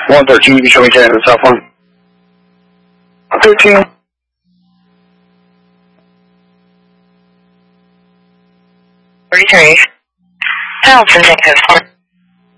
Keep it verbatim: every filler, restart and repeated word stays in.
one thirteen, you can show me ten to the south one. thirteen. three three. Hamilton, Texas.